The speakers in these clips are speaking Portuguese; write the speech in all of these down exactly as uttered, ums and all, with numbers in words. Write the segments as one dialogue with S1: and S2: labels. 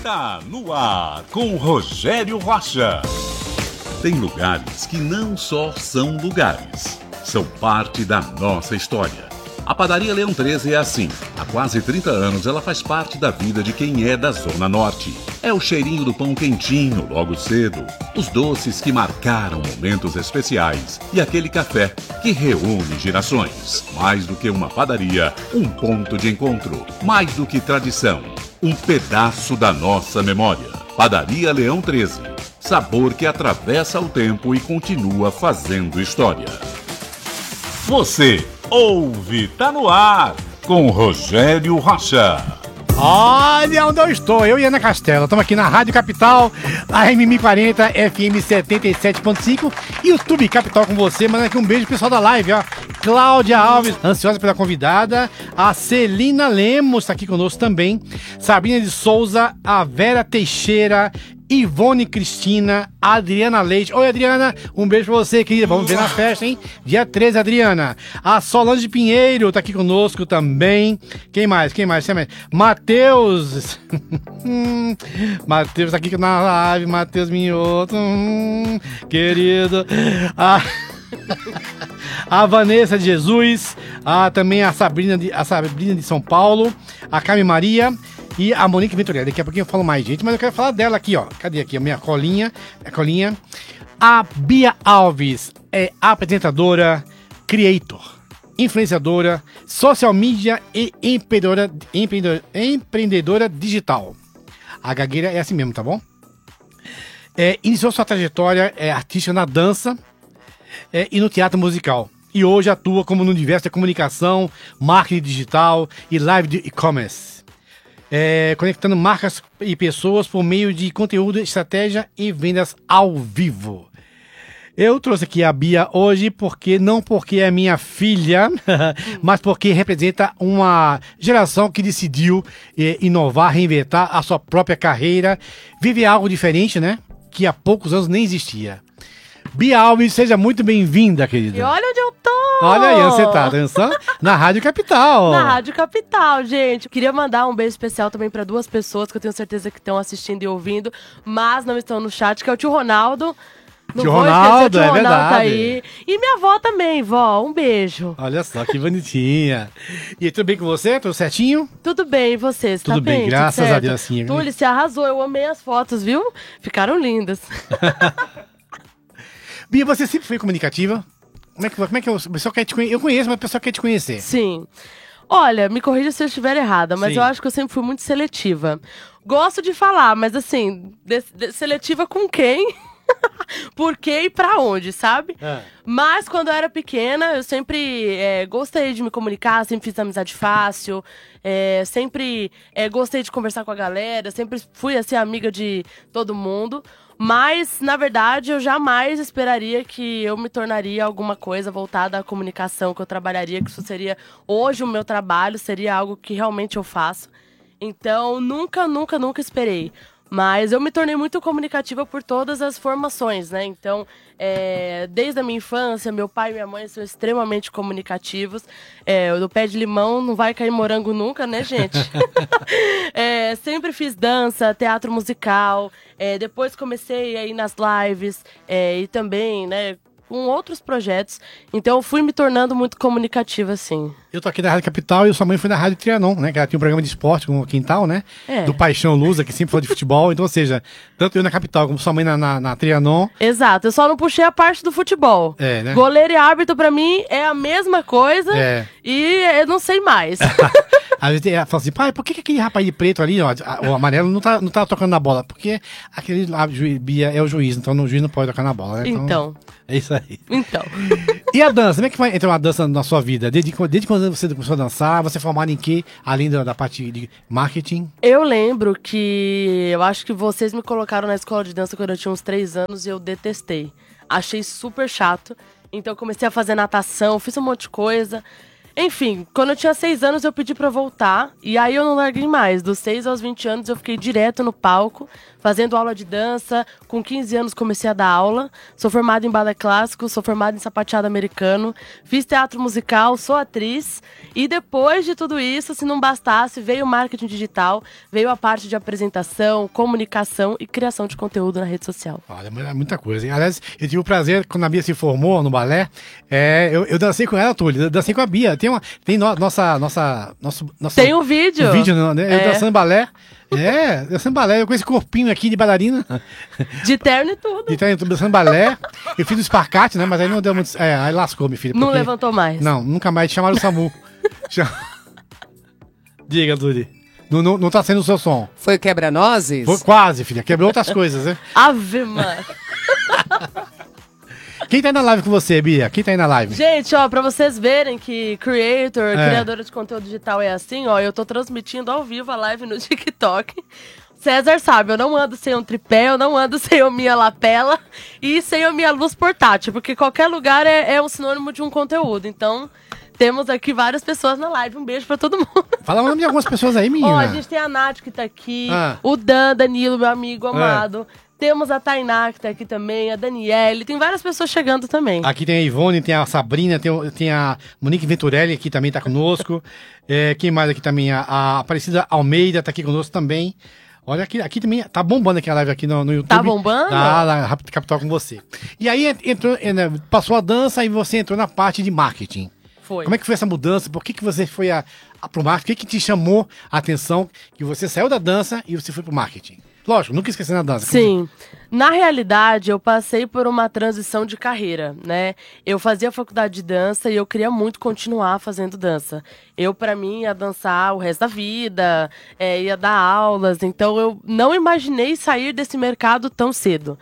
S1: Tá no ar com Rogério Rocha. Tem lugares que não só são lugares, são parte da nossa história. A Padaria Leão treze é assim. Há quase trinta anos ela faz parte da vida de quem é da Zona Norte. É o cheirinho do pão quentinho logo cedo, os doces que marcaram momentos especiais e aquele café que reúne gerações. Mais do que uma padaria, um ponto de encontro. Mais do que tradição, um pedaço da nossa memória. Padaria Leão treze. Sabor que atravessa o tempo e continua fazendo história. Você ouve, tá no ar, com Rogério Rocha.
S2: Olha onde eu estou, eu e Ana Castela. Estamos aqui na Rádio Capital, A M M quarenta, F M setenta e sete ponto cinco, YouTube Capital com você. Manda aqui um beijo pro pessoal da live, ó. Cláudia Alves, ansiosa pela convidada. A Celina Lemos está aqui conosco também. Sabrina de Souza, a Vera Teixeira, Ivone Cristina, Adriana Leite. Oi, Adriana, um beijo pra você, querida. Vamos ver na festa, hein? Dia treze, Adriana. A Solange Pinheiro tá aqui conosco também. Quem mais? Quem mais? Quem mais? Matheus. Matheus tá aqui na live. Matheus Minhoto. Hum, querido. A... a Vanessa de Jesus. A, também a Sabrina, de, a Sabrina de São Paulo. A Carmen Maria. E a Monique Ventureira. Daqui a pouquinho eu falo mais, gente, mas eu quero falar dela aqui, ó. Cadê aqui a minha colinha? A colinha. A Bia Alves é apresentadora, creator, influenciadora, social media e empreendedora, empreendedora, empreendedora digital. A gagueira é assim mesmo, tá bom? É, iniciou sua trajetória é, artística na dança é, e no teatro musical. E hoje atua como no universo da comunicação, marketing digital e live de e-commerce. É, conectando marcas e pessoas por meio de conteúdo, estratégia e vendas ao vivo. Eu trouxe aqui a Bia hoje porque não porque é minha filha, mas porque representa uma geração que decidiu é, inovar, reinventar a sua própria carreira, viver algo diferente, né? Que há poucos anos nem existia. Bia Alves, seja muito bem-vinda, querida.
S3: E olha onde eu tô!
S2: Olha aí, você tá dançando na Rádio Capital.
S3: Na Rádio Capital, gente. Queria mandar um beijo especial também para duas pessoas que eu tenho certeza que estão assistindo e ouvindo, mas não estão no chat, que é o tio Ronaldo. Não
S2: tio
S3: vou
S2: Ronaldo,
S3: esquecer, o tio
S2: é
S3: Ronaldo
S2: verdade.
S3: Tá aí. E minha avó também, vó. Um beijo.
S2: Olha só, que bonitinha. E tudo bem com você? Tudo certinho?
S3: Tudo bem, e você? Você
S2: Tudo
S3: tá
S2: bem,
S3: bem,
S2: graças
S3: tudo certo?
S2: a Deus, sim.
S3: Túlio, você arrasou. Eu amei as fotos, viu? Ficaram lindas.
S2: Bia, você sempre foi comunicativa? Como é que, como é que eu, o pessoal quer te conhecer? Eu conheço, mas o pessoal quer te conhecer.
S3: Sim. Olha, me corrija se eu estiver errada, mas
S2: Sim.
S3: eu acho que eu sempre fui muito seletiva. Gosto de falar, mas assim, de, de, seletiva com quem? Por quê e pra onde, sabe?
S2: É.
S3: Mas quando eu era pequena, eu sempre é, gostei de me comunicar, sempre fiz amizade fácil, é, sempre é, gostei de conversar com a galera, sempre fui assim, amiga de todo mundo. Mas, na verdade, eu jamais esperaria que eu me tornaria alguma coisa voltada à comunicação, que eu trabalharia, que isso seria hoje o meu trabalho, seria algo que realmente eu faço. Então, nunca, nunca, nunca esperei. Mas eu me tornei muito comunicativa por todas as formações, né? Então, é, desde a minha infância, meu pai e minha mãe são extremamente comunicativos. É, do pé de limão não vai cair morango nunca, né, gente? é, sempre fiz dança, teatro musical. É, depois comecei a ir nas lives é, e também, né, com outros projetos. Então, eu fui me tornando muito comunicativa, assim.
S2: Eu tô aqui na Rádio Capital e sua mãe foi na Rádio Trianon, né? Que ela tinha um programa de esporte com o Quintal, né?
S3: É.
S2: Do Paixão Lusa, que sempre falou de futebol. Então, ou seja, tanto eu na Capital como sua mãe na, na, na Trianon.
S3: Exato, eu só não puxei a parte do futebol.
S2: É, né?
S3: Goleiro e árbitro, pra mim, é a mesma coisa.
S2: É.
S3: E eu não sei mais.
S2: Às vezes ela fala assim, pai, por que, que aquele rapaz de preto ali, ó, o amarelo, não tá, não tá tocando na bola? Porque aquele lá, juiz, Bia, é o juiz, então o juiz não pode tocar na bola, né? Então,
S3: Então.
S2: É isso aí.
S3: Então.
S2: E a dança? Como é que vai entrar uma dança na sua vida? Desde, desde quando você começou a dançar? Você é formado em quê? Além da, da parte de marketing?
S3: Eu lembro que eu acho que vocês me colocaram na escola de dança quando eu tinha uns três anos e eu detestei. Achei super chato. Então eu comecei a fazer natação, fiz um monte de coisa. Enfim, quando eu tinha seis anos eu pedi pra voltar, e aí eu não larguei mais. Dos seis aos vinte anos eu fiquei direto no palco, fazendo aula de dança. Com quinze anos comecei a dar aula. Sou formada em balé clássico, sou formada em sapateado americano, fiz teatro musical, sou atriz. E depois de tudo isso, se não bastasse, veio o marketing digital, veio a parte de apresentação, comunicação e criação de conteúdo na rede social.
S2: Olha, é muita coisa, hein? Aliás, eu tive o prazer, quando a Bia se formou no balé, é, eu, eu dancei com ela, Túlio, eu dancei com a Bia. Tem, uma, tem no, nossa, nossa, nosso, nosso...
S3: Tem um vídeo.
S2: Um vídeo, né? Eu
S3: É.
S2: dançando balé. É, dançando balé, eu com esse corpinho aqui de bailarina.
S3: De terno e tudo.
S2: Então, eu tô dançando balé. Eu fiz o esparcate, né? Mas aí não deu muito... É, aí lascou, meu filho.
S3: Não
S2: porque-
S3: levantou mais.
S2: Não, nunca mais. Chamaram o SAMU. Cham- Diga, Túlio. Não, não, não tá sendo o seu som.
S4: Foi quebra-nozes?
S2: Foi quase, filha. Quebrou outras coisas, né?
S3: Ave, mano.
S2: Quem tá aí na live com você, Bia? Quem tá aí na live?
S3: Gente, ó, pra vocês verem que creator,
S2: É.
S3: criadora de conteúdo digital é assim, ó, eu tô transmitindo ao vivo a live no TikTok. César sabe, eu não ando sem um tripé, eu não ando sem a minha lapela e sem a minha luz portátil, porque qualquer lugar é, é um sinônimo de um conteúdo. Então, temos aqui várias pessoas na live. Um beijo pra todo mundo.
S2: Fala o nome de algumas pessoas aí, menina.
S3: Ó, a gente tem a Nath que tá aqui,
S2: Ah.
S3: o Dan, Danilo, meu amigo amado. Temos a Tainá que tá aqui também, a Daniele, tem várias pessoas chegando também.
S2: Aqui tem a Ivone, tem a Sabrina, tem, o- tem a Monique Venturelli aqui também tá conosco. É, quem mais aqui também? A, a Aparecida Almeida tá aqui conosco também. Olha, aqui, aqui também tá bombando aqui a live aqui no, no YouTube.
S3: Tá bombando?
S2: Tá, lá, Rápido Capital com você. E aí ent- entrou, eh, né, passou a dança e você entrou na parte de marketing.
S3: Foi.
S2: Como é que foi essa mudança? Por que, que você foi a, a, pro marketing? O que, que te chamou a atenção que você saiu da dança e você foi pro marketing? Lógico, nunca esquecendo a dança.
S3: Sim. Na realidade, eu passei por uma transição de carreira, né? Eu fazia faculdade de dança e eu queria muito continuar fazendo dança. Eu, pra mim, ia dançar o resto da vida, é, ia dar aulas. Então, eu não imaginei sair desse mercado tão cedo.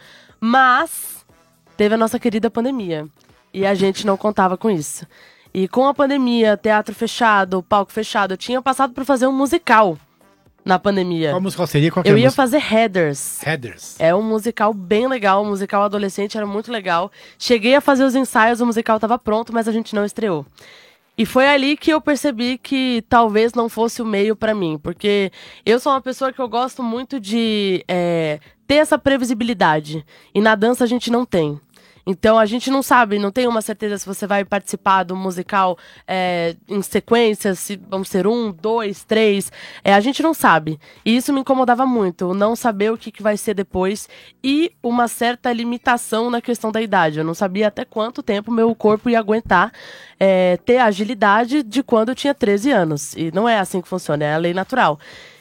S3: Mas teve a nossa querida pandemia. E a gente não contava com isso. E com a pandemia, teatro fechado, palco fechado, eu tinha passado por fazer um musical na pandemia.
S2: Qual musical seria? Qual que é
S3: Eu
S2: a
S3: ia
S2: música?
S3: fazer Heathers.
S2: Heathers.
S3: É um musical bem legal, um musical adolescente, era muito legal. Cheguei a fazer os ensaios, o musical estava pronto, mas a gente não estreou. E foi ali que eu percebi que talvez não fosse o meio pra mim, porque eu sou uma pessoa que eu gosto muito de é, ter essa previsibilidade, e na dança a gente não tem. Então a gente não sabe, não tem uma certeza se você vai participar do musical é, em sequência, se vão ser um, dois, três. É, a gente não sabe. E isso me incomodava muito, o não saber o que, que vai ser depois e uma certa limitação na questão da idade. Eu não sabia até quanto tempo meu corpo ia aguentar é, ter a agilidade de quando eu tinha treze anos. E não é assim que funciona, é a lei natural.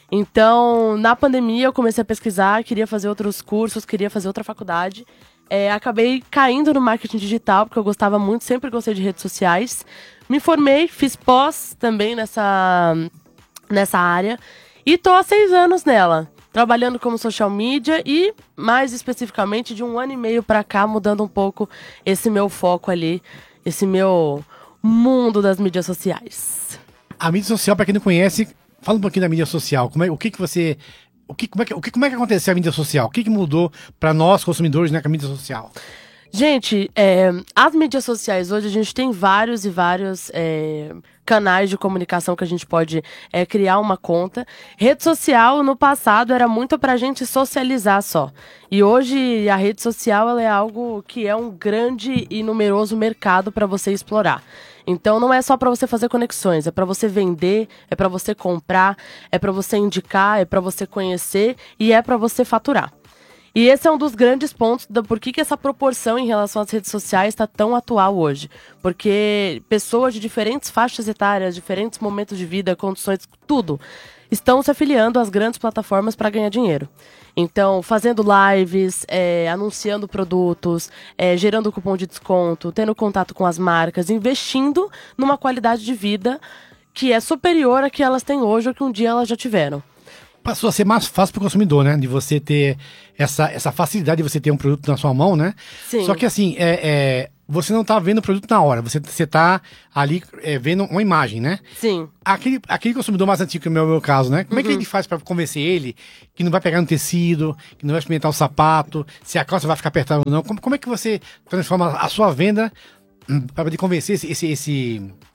S3: Então, na pandemia, eu comecei a pesquisar, queria fazer outros cursos, queria fazer outra faculdade. É, acabei caindo no marketing digital, porque eu gostava muito, sempre gostei de redes sociais. Me formei, fiz pós também nessa, nessa área. E tô há seis anos nela, trabalhando como social media e, mais especificamente, de um ano e meio pra cá, mudando um pouco esse meu foco ali, esse meu mundo das mídias sociais.
S2: A mídia social, pra quem não conhece, fala um pouquinho da mídia social. Como é, o que que você... O que, como, é que, o que, como é que aconteceu a mídia social? O que, que mudou para nós, consumidores, né, com a mídia social?
S3: Gente, é, as mídias sociais hoje, a gente tem vários e vários é, canais de comunicação que a gente pode é, criar uma conta. Rede social, no passado, era muito pra gente socializar só. E hoje, a rede social ela é algo que é um grande e numeroso mercado para você explorar. Então não é só para você fazer conexões, é para você vender, é para você comprar, é para você indicar, é para você conhecer e é para você faturar. E esse é um dos grandes pontos do porquê que essa proporção em relação às redes sociais está tão atual hoje. Porque pessoas de diferentes faixas etárias, diferentes momentos de vida, condições, tudo, estão se afiliando às grandes plataformas para ganhar dinheiro. Então, fazendo lives, é, anunciando produtos, é, gerando cupom de desconto, tendo contato com as marcas, investindo numa qualidade de vida que é superior à que elas têm hoje ou que um dia elas já tiveram.
S2: Passou a ser mais fácil para o consumidor, né? De você ter essa, essa facilidade de você ter um produto na sua mão, né?
S3: Sim.
S2: Só que assim, é, é, você não tá vendo o produto na hora, você, você tá ali é, vendo uma imagem, né?
S3: Sim.
S2: Aquele, aquele consumidor mais antigo, que é o meu, meu caso, né? Como é que ele faz para convencer ele que não vai pegar no tecido, que não vai experimentar o sapato, se a calça vai ficar apertada ou não? Como, como é que você transforma a sua venda para poder convencer esse, esse, esse,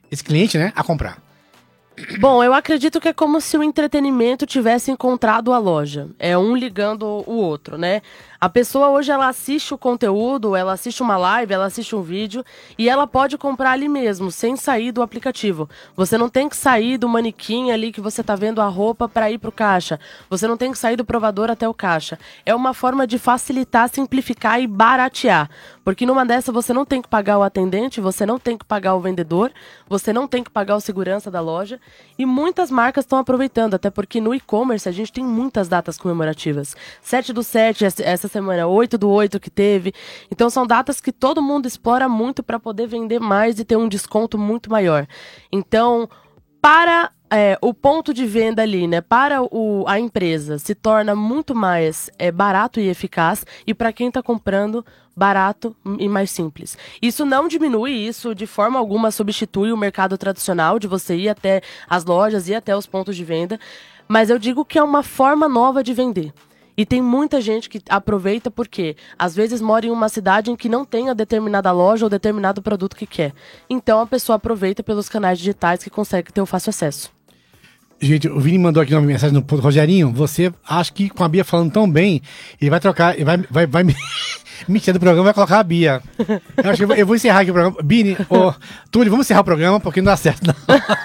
S2: esse cliente, né, a comprar?
S3: Bom, eu acredito que é como se o entretenimento tivesse encontrado a loja. É um ligando o outro, né? A pessoa hoje, ela assiste o conteúdo, ela assiste uma live, ela assiste um vídeo e ela pode comprar ali mesmo, sem sair do aplicativo. Você não tem que sair do manequim ali que você tá vendo a roupa para ir pro caixa. Você não tem que sair do provador até o caixa. É uma forma de facilitar, simplificar e baratear. Porque numa dessa você não tem que pagar o atendente, você não tem que pagar o vendedor, você não tem que pagar o segurança da loja. E muitas marcas estão aproveitando, até porque no e-commerce a gente tem muitas datas comemorativas. sete do sete, essa semana, oito do oito que teve. Então são datas que todo mundo explora muito para poder vender mais e ter um desconto muito maior. Então, para é, o ponto de venda ali, né, para o, a empresa, se torna muito mais é, barato e eficaz, e para quem está comprando, barato e mais simples. Isso não diminui, isso de forma alguma substitui o mercado tradicional de você ir até as lojas, ir até os pontos de venda, mas eu digo que é uma forma nova de vender. E tem muita gente que aproveita porque, às vezes, mora em uma cidade em que não tem a determinada loja ou determinado produto que quer. Então, a pessoa aproveita pelos canais digitais que consegue ter o fácil acesso.
S2: Gente, o Vini mandou aqui uma mensagem no ponto. Rogerinho, você acha que com a Bia falando tão bem, ele vai trocar, ele vai, vai, vai me, me tirar do programa e vai colocar a Bia. Eu acho que eu vou, eu vou encerrar aqui o programa. Bini, ô, Túlio, vamos encerrar o programa porque não dá certo, não.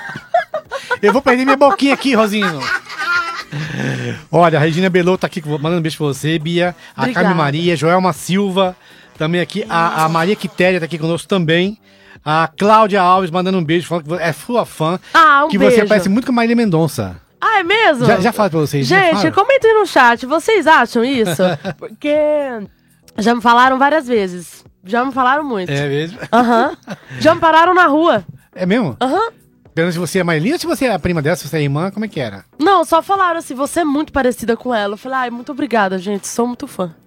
S2: Eu vou perder minha boquinha aqui, Rosinho. Olha, a Regina Belot tá aqui mandando um beijo pra você, Bia. A
S3: Obrigada.
S2: Carmen Maria, Joelma Silva, também aqui. A, a Maria Quitéria tá aqui conosco também. A Cláudia Alves mandando um beijo, falando que é sua fã.
S3: Ah, um
S2: que
S3: beijo.
S2: você parece muito com a Marília Mendonça.
S3: Ah, é mesmo?
S2: Já, já falo pra vocês.
S3: Gente, comentem no chat, vocês acham isso? Porque já me falaram várias vezes. Já me falaram muito.
S2: É mesmo?
S3: Aham. Uhum. Já me pararam na rua.
S2: É mesmo?
S3: Aham. Uhum.
S2: Perguntando se você é Marília ou se você é a prima dela, se você é irmã, como é que era?
S3: Não, só falaram assim, você é muito parecida com ela. Eu falei, ai, muito obrigada, gente, sou muito fã.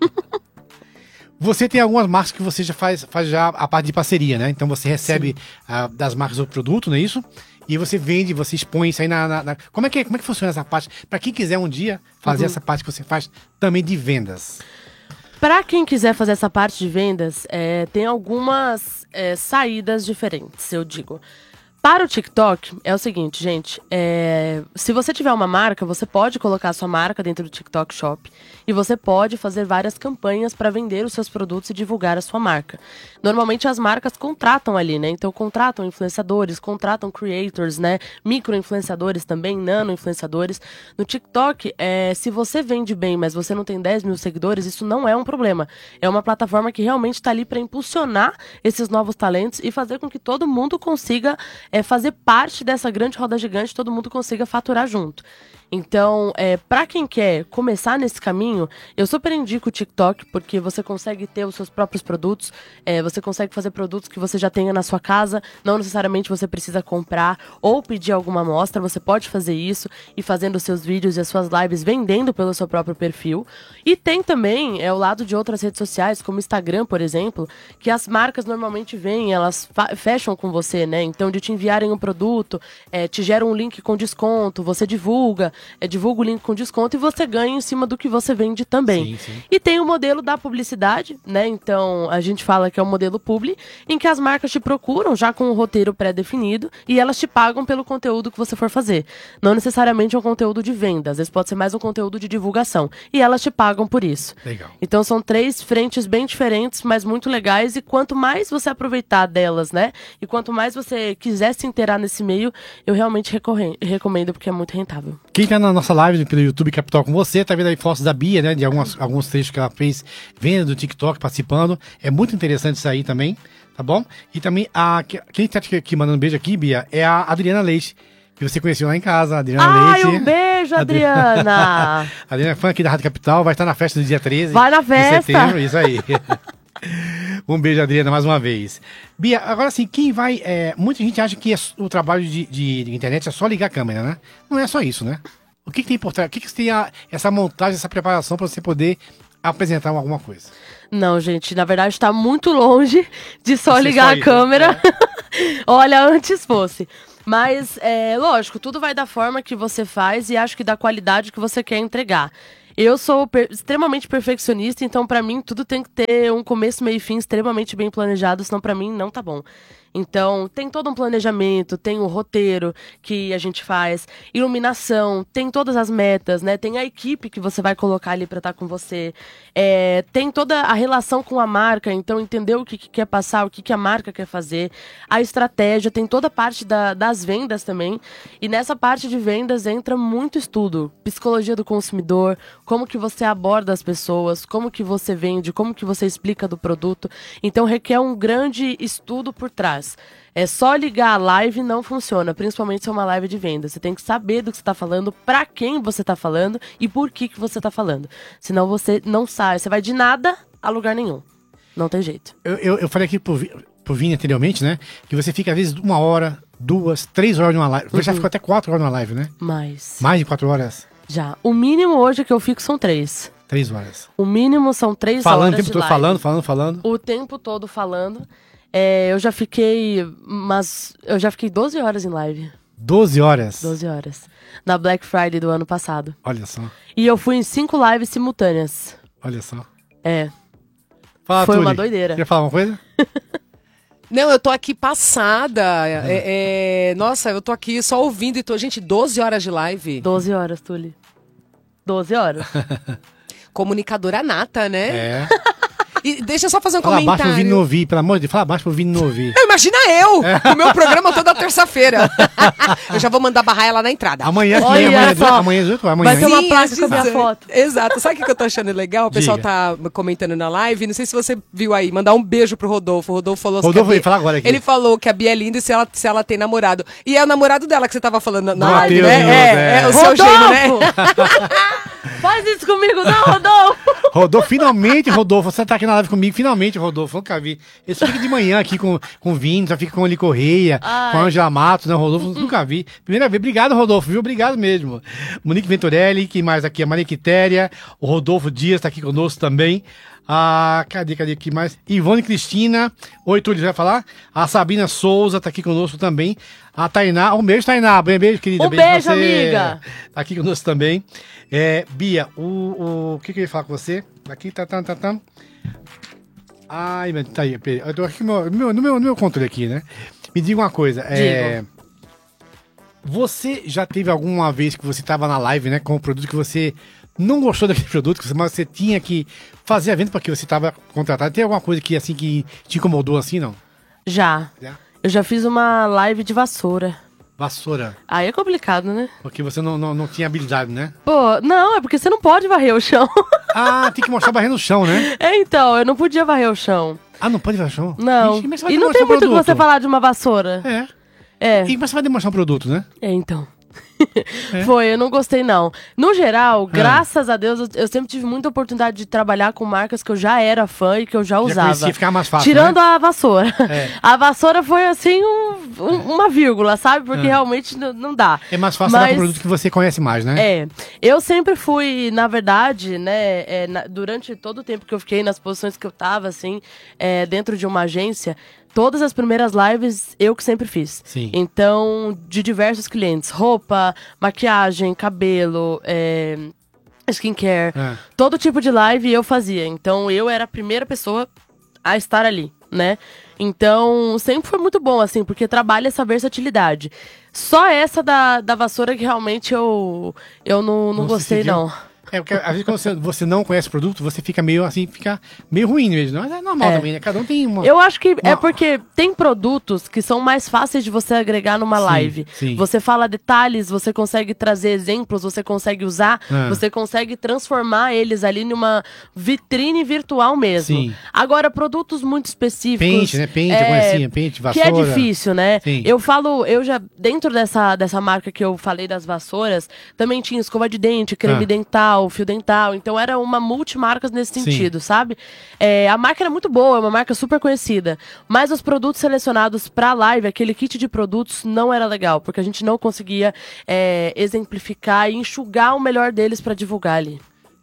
S2: Você tem algumas marcas que você já faz, faz já a parte de parceria, né? Então você recebe uh, das marcas o produto, não é isso? E você vende, você expõe isso aí na... na, na... Como, é que, como é que funciona essa parte? Para quem quiser um dia fazer uhum. essa parte que você faz também de vendas.
S3: Para quem quiser fazer essa parte de vendas, é, tem algumas é, saídas diferentes, eu digo. Para o TikTok, é o seguinte, gente, é, se você tiver uma marca, você pode colocar a sua marca dentro do TikTok Shop e você pode fazer várias campanhas para vender os seus produtos e divulgar a sua marca. Normalmente as marcas contratam ali, né? Então contratam influenciadores, contratam creators, né? Micro-influenciadores também, nano-influenciadores. No TikTok, é, se você vende bem, mas você não tem dez mil seguidores, isso não é um problema. É uma plataforma que realmente está ali para impulsionar esses novos talentos e fazer com que todo mundo consiga é fazer parte dessa grande roda gigante, todo mundo consiga faturar junto. Então, é, para quem quer começar nesse caminho, eu super indico o TikTok, porque você consegue ter os seus próprios produtos, é, você consegue fazer produtos que você já tenha na sua casa, não necessariamente você precisa comprar ou pedir alguma amostra, você pode fazer isso e fazendo os seus vídeos e as suas lives vendendo pelo seu próprio perfil. E tem também é, o lado de outras redes sociais, como o Instagram, por exemplo, que as marcas normalmente vêm, elas fecham com você, né? Então, de te enviarem um produto, é, te geram um link com desconto, você divulga, É, divulga o link com desconto e você ganha em cima do que você vende também.
S2: Sim, sim.
S3: E tem o modelo da publicidade, né? Então, a gente fala que é o modelo publi, em que as marcas te procuram já com um roteiro pré-definido e elas te pagam pelo conteúdo que você for fazer. Não necessariamente é um conteúdo de venda, às vezes pode ser mais um conteúdo de divulgação. E elas te pagam por isso.
S2: Legal.
S3: Então, são três frentes bem diferentes, mas muito legais. E quanto mais você aproveitar delas, né? E quanto mais você quiser se inteirar nesse meio, eu realmente recomendo, porque é muito rentável.
S2: Quem tá na nossa live pelo YouTube Capital com você, tá vendo aí fotos da Bia, né? De algumas, alguns trechos que ela fez vendo do TikTok, participando. É muito interessante isso aí também, tá bom? E também, a, quem tá aqui mandando um beijo aqui, Bia, é a Adriana Leite, que você conheceu lá em casa, a Adriana
S3: Ai,
S2: Leite.
S3: um beijo, Adriana!
S2: A Adriana é fã aqui da Rádio Capital, vai estar na festa do dia treze
S3: Vai na festa!
S2: de setembro, isso aí. Um beijo, Adriana, mais uma vez. Bia, agora assim, quem vai... É, muita gente acha que é, o trabalho de, de, de internet é só ligar a câmera, né? Não é só isso, né? O que, que tem por trás? O que, que tem a, essa montagem, essa preparação para você poder apresentar alguma coisa?
S3: Não, gente, na verdade está muito longe de só
S2: Você
S3: ligar
S2: só
S3: a
S2: isso,
S3: câmera. É. Olha, antes fosse. Mas, é, lógico, tudo vai da forma que você faz e acho que da qualidade que você quer entregar. Eu sou per- extremamente perfeccionista, então pra mim tudo tem que ter um começo, meio e fim extremamente bem planejado, senão pra mim não tá bom. Então, tem todo um planejamento, tem o roteiro que a gente faz, iluminação, tem todas as metas, né? Tem a equipe que você vai colocar ali pra estar com você. É, tem toda a relação com a marca, então entender o que, que quer passar, o que, que a marca quer fazer. A estratégia, tem toda a parte da, das vendas também. E nessa parte de vendas entra muito estudo. Psicologia do consumidor, como que você aborda as pessoas, como que você vende, como que você explica do produto. Então requer um grande estudo por trás. É só ligar a live não funciona, principalmente se é uma live de venda. Você tem que saber do que você está falando, para quem você está falando e por que, que você está falando. Senão você não sai, você vai de nada a lugar nenhum. Não tem jeito.
S2: Eu, eu, eu falei aqui pro, Vi- pro Vini anteriormente, né? Que você fica às vezes uma hora, duas, três horas numa live. Você
S3: Uhum.
S2: já ficou até quatro horas numa live, né?
S3: Mas,
S2: Mais de quatro horas?
S3: já. O mínimo hoje que eu fico são três.
S2: Três horas.
S3: O mínimo são três
S2: Falando o
S3: horas
S2: tempo
S3: de
S2: todo,
S3: live.
S2: falando, falando, falando.
S3: O tempo todo falando. É, eu já fiquei, mas eu já fiquei doze horas em live.
S2: doze horas.
S3: doze horas. Na Black Friday do ano passado.
S2: Olha só,
S3: E eu fui em cinco lives simultâneas.
S2: olha só.
S3: É.
S2: Fala,
S3: Foi
S2: Tuli.
S3: uma doideira.
S2: Quer falar uma coisa?
S4: Não, eu tô aqui passada. É, é, nossa, eu tô aqui só ouvindo e tô. Gente, doze horas de live.
S3: doze horas, Tuli. doze horas.
S4: Comunicadora nata, né?
S2: É.
S4: E deixa eu só fazer um
S2: Fala baixo pro
S4: comentário.
S2: Vini não ouvir, pelo amor de Deus. Fala baixo pro Vini não ouvir.
S4: Não, imagina eu, o meu programa toda terça-feira. Eu já vou mandar barrar ela na entrada.
S2: Amanhã,
S3: Olha
S2: amanhã,
S3: só.
S2: amanhã, amanhã, amanhã.
S3: Vai ter uma
S4: Sim,
S3: placa
S4: às
S3: com a minha
S4: dezoito.
S3: foto.
S4: Exato. Sabe o que eu tô achando legal? O pessoal
S2: Diga.
S4: tá comentando na live. Não sei se você viu aí. Mandar um beijo pro Rodolfo. O Rodolfo falou
S2: Rodolfo
S4: que a
S2: vai falar agora aqui.
S4: Ele falou que a Bia é linda e se ela, se ela tem namorado. E é o namorado dela que você tava falando na
S2: Mateus
S4: live, né?
S2: Minoso,
S4: É,
S2: é.
S4: é o seu gênio, né?
S3: Faz isso comigo não, Rodolfo!
S2: Rodolfo, finalmente, Rodolfo, você tá aqui na live comigo, finalmente, Rodolfo, nunca vi. Eu só fico de manhã aqui com, com o Vini, só fico com o Eli Correia,
S3: Ai.
S2: com a Angela Matos, né, Rodolfo, nunca vi. Primeira vez, obrigado, Rodolfo, viu? Obrigado mesmo. Monique Venturelli, quem mais aqui? A Maria Quitéria, o Rodolfo Dias tá aqui conosco também. Ah, cadê, cadê aqui mais? Ivone Cristina, oi, Túlio, você vai falar? A Sabina Souza tá aqui conosco também. A Tainá, um beijo, Tainá, um beijo, querida.
S3: Um
S2: pra
S3: beijo,
S2: você.
S3: amiga.
S2: Tá aqui conosco também. É, Bia, o, o, o que que eu ia falar com você? Aqui, tá, tá, tá, tá. Ai, meu, tá aí, peraí. Eu tô aqui no meu, no, meu, no meu controle aqui, né? Me diga uma coisa, é... Você já teve alguma vez que você tava na live, né, com um produto que você não gostou daquele produto, que você- mas você tinha que fazer a venda porque você tava contratado? Tem alguma coisa que, assim, que te incomodou assim, não?
S3: Já.
S2: Já?
S3: Eu já fiz uma live de vassoura.
S2: Vassoura,
S3: Aí é complicado, né?
S2: porque você não, não, não tinha habilidade, né?
S3: Pô, não, é porque você não pode varrer o chão.
S2: Ah, tem que mostrar barreira no chão, né?
S3: É, então, eu não podia varrer o chão.
S2: Ah, não pode varrer no chão?
S3: Não.
S2: Ixi, mas você vai
S3: E não
S2: demonstrar
S3: tem
S2: o
S3: muito o que
S2: produto.
S3: você falar de uma vassoura.
S2: É.
S3: É,
S2: E, mas você vai demonstrar um produto, né?
S3: é então.
S2: É?
S3: Foi, eu não gostei não. No geral, graças a Deus, eu, eu sempre tive muita oportunidade de trabalhar com marcas que eu já era fã e que eu já
S2: Já
S3: usava.
S2: conhecia, ficava mais fácil,
S3: Tirando
S2: né?
S3: a vassoura.
S2: É.
S3: A vassoura foi assim, um- um- uma vírgula, sabe? Porque
S2: É.
S3: realmente n- não dá.
S2: É mais fácil trabalhar com
S3: Mas-
S2: produto que você conhece mais, né?
S3: É, eu sempre fui, na verdade, né, é, na- durante todo o tempo que eu fiquei nas posições que eu tava, assim, é, dentro de uma agência, todas as primeiras lives eu que sempre fiz.
S2: Sim.
S3: Então, de diversos clientes, roupa, maquiagem, cabelo, é, skincare,
S2: É.
S3: todo tipo de live eu fazia. Então, eu era a primeira pessoa a estar ali, né? Então, sempre foi muito bom, assim, porque trabalha essa versatilidade. Só essa da, da vassoura que realmente eu, eu não, não
S2: Não se
S3: gostei,
S2: seguiu?
S3: não.
S2: É, porque às vezes quando você, você não conhece o produto, você fica meio assim, fica meio ruim mesmo. Mas é normal
S3: É.
S2: também, né? Cada um tem uma...
S3: Eu acho que é
S2: Uma-
S3: porque tem produtos que são mais fáceis de você agregar numa
S2: Sim,
S3: live.
S2: sim.
S3: Você fala detalhes, você consegue trazer exemplos, você consegue usar,
S2: Ah.
S3: você consegue transformar eles ali numa vitrine virtual mesmo.
S2: Sim.
S3: Agora, produtos muito específicos.
S2: Pente, né? Pente,
S3: é,
S2: alguma coisinha, pente,
S3: Que
S2: vassoura.
S3: é difícil, né?
S2: Sim.
S3: Eu falo, eu já, dentro dessa, dessa marca que eu falei das vassouras, também tinha escova de dente, creme
S2: Ah.
S3: dental, fio dental. Então era uma multimarcas nesse
S2: Sim.
S3: sentido, sabe? É, a marca era muito boa, é uma marca super conhecida. Mas os produtos selecionados pra live, aquele kit de produtos, não era legal, porque a gente não conseguia é, exemplificar e enxugar o melhor deles pra divulgar ali.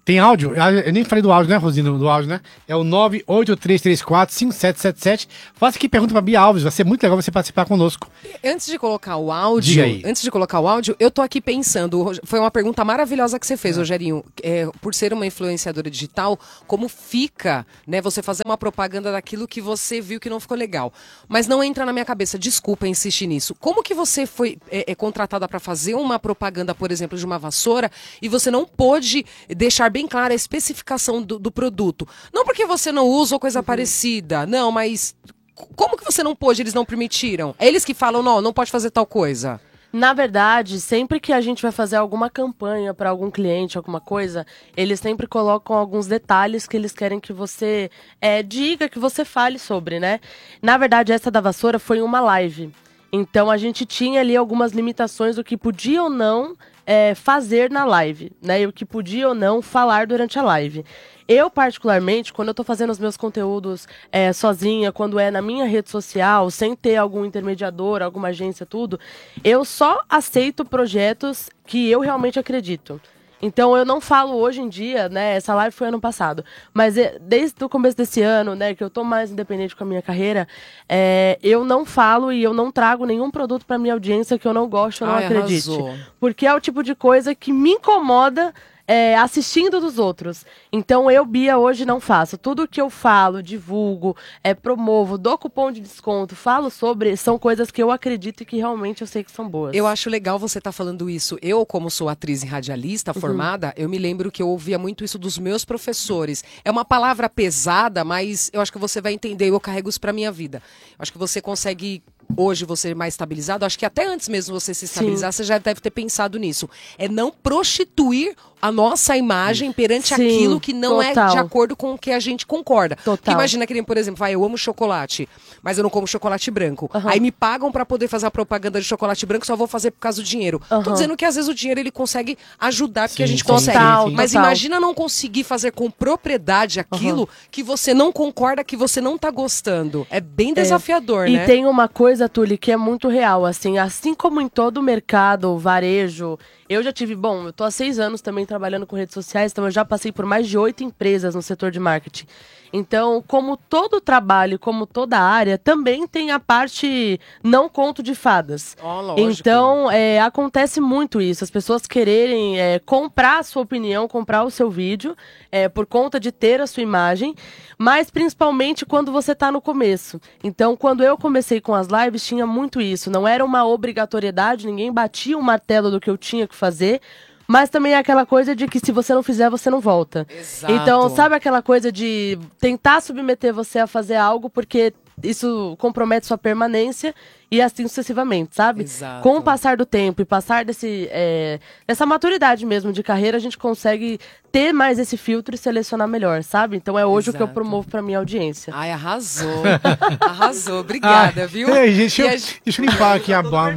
S2: Tem áudio? Eu nem falei do áudio, né, Rosina? Do áudio, né? É o nove oito três três quatro cinco sete sete sete. Faça aqui pergunta pra Bia Alves. Vai ser muito legal você participar conosco.
S4: Antes de colocar o áudio,
S2: Diga aí.
S4: antes de colocar o áudio, eu tô aqui pensando, foi uma pergunta maravilhosa que você fez, Rogerinho. É, por ser uma influenciadora digital, como fica, né, você fazer uma propaganda daquilo que você viu que não ficou legal? Mas não entra na minha cabeça, desculpa insistir nisso. Como que você foi é, é, contratada para fazer uma propaganda, por exemplo, de uma vassoura e você não pôde deixar bem clara a especificação do, do produto? Não porque você não usa ou coisa uhum. parecida, não, mas como que você não pôde, eles não permitiram? É eles que falam, não, não pode fazer tal coisa.
S3: Na verdade, sempre que a gente vai fazer alguma campanha para algum cliente, alguma coisa, eles sempre colocam alguns detalhes que eles querem que você é, diga, que você fale sobre, né? Na verdade, essa da vassoura foi uma live. Então, a gente tinha ali algumas limitações do que podia ou não é, fazer na live, né? E o que podia ou não falar durante a live. Eu, particularmente, quando eu tô fazendo os meus conteúdos é, sozinha, quando é na minha rede social, sem ter algum intermediador, alguma agência, tudo, eu só aceito projetos que eu realmente acredito. Então, eu não falo hoje em dia, né, essa live foi ano passado, mas é, desde o começo desse ano, né, que eu tô mais independente com a minha carreira, é, eu não falo e eu não trago nenhum produto pra minha audiência que eu não gosto, eu não
S4: Ai,
S3: acredite.
S4: arrasou.
S3: Porque é o tipo de coisa que me incomoda É, assistindo dos outros. Então, eu, Bia, hoje não faço. Tudo que eu falo, divulgo, é, promovo, dou cupom de desconto, falo sobre, são coisas que eu acredito e que realmente eu sei que são boas.
S4: Eu acho legal você estar tá falando isso. Eu, como sou atriz e radialista uhum. formada, eu me lembro que eu ouvia muito isso dos meus professores. É uma palavra pesada, mas eu acho que você vai entender. Eu carrego isso pra minha vida. Eu acho que você consegue... Hoje você mais estabilizado, acho que até antes mesmo você se estabilizar, Sim. você já deve ter pensado nisso. É não prostituir a nossa imagem perante Sim, aquilo que não total. é de acordo com o que a gente concorda. Porque imagina que, por exemplo, vai, eu amo chocolate, mas eu não como chocolate branco. Uhum. Aí me pagam pra poder fazer a propaganda de chocolate branco, só vou fazer por causa do dinheiro. Uhum. Tô dizendo que às vezes o dinheiro ele consegue ajudar, porque Sim, a gente consegue.
S3: Total,
S4: mas
S3: total.
S4: imagina não conseguir fazer com propriedade aquilo uhum. que você não concorda, que você não tá gostando. É bem desafiador,
S3: é.
S4: né?
S3: E tem uma coisa, Tuli, que é muito real, assim, assim como em todo o mercado, varejo, eu já tive, bom, eu tô há seis anos também trabalhando com redes sociais, então eu já passei por mais de oito empresas no setor de marketing. Então, como todo trabalho, como toda área, também tem a parte não conto de fadas.
S4: Oh, lógico.
S3: Então, é, acontece muito isso, as pessoas quererem é, comprar a sua opinião, comprar o seu vídeo, é, por conta de ter a sua imagem, mas principalmente quando você está no começo. Então, quando eu comecei com as lives, tinha muito isso, não era uma obrigatoriedade, ninguém batia o martelo do que eu tinha que fazer, mas também é aquela coisa de que se você não fizer, você não volta.
S4: Exato.
S3: Então, sabe aquela coisa de tentar submeter você a fazer algo porque isso compromete sua permanência e assim sucessivamente, sabe?
S4: Exato.
S3: Com o passar do tempo e passar desse, é, dessa maturidade mesmo de carreira, a gente consegue ter mais esse filtro e selecionar melhor, sabe? Então é hoje Exato. o que eu promovo pra minha audiência.
S4: Ai, arrasou. Arrasou, obrigada,
S2: Ai,
S4: viu?
S2: Ei, gente, eu,
S4: a...
S2: deixa eu limpar aqui a barba.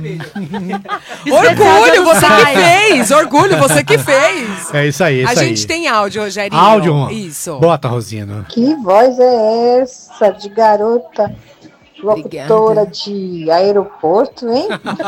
S4: Orgulho, você que fez! Orgulho, você que fez!
S2: É isso aí, isso
S4: A
S2: aí.
S4: gente tem áudio, Rogerinho.
S2: Áudio?
S4: Isso.
S2: Bota, Rosina.
S5: Que voz é essa de garota locutora de aeroporto, hein?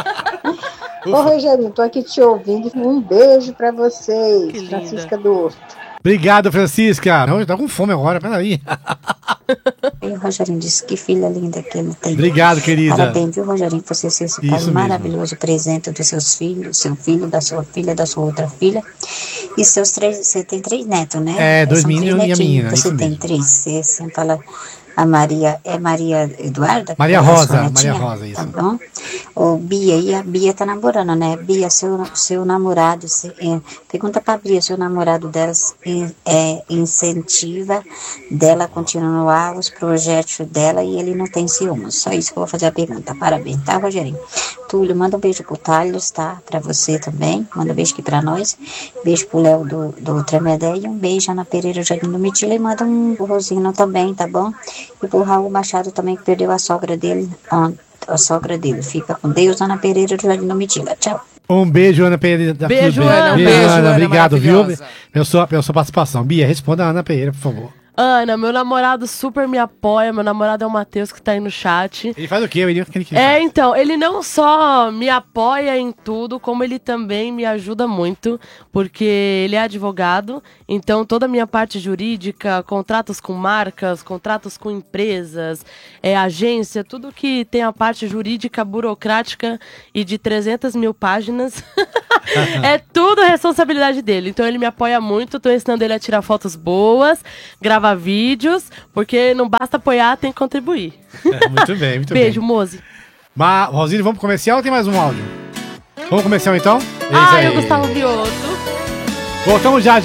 S5: Ô, Rogerinho, tô aqui te ouvindo. Um beijo pra vocês, Francisca do Horto.
S2: Obrigado, Francisca. Hoje tá com fome agora, peraí.
S5: E o Rogerinho disse que filha linda que ele tem.
S2: Obrigado, querida.
S5: Parabéns, viu, Rogerinho, por você ser esse pai
S2: Isso
S5: maravilhoso, presente dos seus filhos, seu filho, da sua filha, da sua outra filha. E seus três, você tem três netos, né?
S2: É, dois
S5: São
S2: meninos
S5: três
S2: e a menina.
S5: Você
S2: isso
S5: tem
S2: mesmo.
S5: três, você sempre fala... A Maria, é Maria Eduarda?
S2: Maria
S5: É a
S2: Rosa,
S5: sua
S2: Maria
S5: netinha?
S2: Rosa, isso.
S5: Tá bom? Ô, Bia, e a Bia tá namorando, né? Bia, seu, seu namorado, se, é, pergunta pra Bia, seu namorado dela é, incentiva dela a continuar os projetos dela e ele não tem ciúmes. Só isso que eu vou fazer a pergunta. Parabéns, tá, Rogerinho? Túlio, manda um beijo pro Thales, tá? Pra você também. Manda um beijo aqui pra nós. Beijo pro Léo do, do Tremedé e um beijo Ana Pereira Jardim do Mitila e manda um pro Rosino também, tá bom? E pro Raul Machado também, que perdeu a sogra dele, a, a sogra dele. Fica com Deus, Ana Pereira do Jardim do Mitila. Tchau.
S2: Um beijo, Ana Pereira. Da
S3: Beijo,
S2: Ana.
S3: Ana.
S2: Beijo,
S3: Beijo,
S2: Ana.
S3: Ana,
S2: Obrigado, viu? Pela sua, pela sua participação. Bia, responda a Ana Pereira, por favor.
S3: Ana, meu namorado super me apoia. Meu namorado é o Matheus, que tá aí no chat.
S2: Ele faz o quê? Ele, ele, ele
S3: É,
S2: faz?
S3: então, ele não só me apoia em tudo, como ele também me ajuda muito, porque ele é advogado, então toda a minha parte jurídica, contratos com marcas, contratos com empresas, é, agência, tudo que tem a parte jurídica, burocrática e de trezentas mil páginas, é tudo responsabilidade dele. Então ele me apoia muito, tô ensinando ele a tirar fotos boas, gravar vídeos, porque não basta apoiar, tem que contribuir.
S2: É, muito bem, muito
S3: Beijo,
S2: bem.
S3: Mozi.
S2: Mas, Rosine, vamos pro comercial ou tem mais um áudio? Vamos pro comercial então? É isso
S3: Ah,
S2: aí.
S3: eu Gustavo Vioto.
S2: Voltamos já.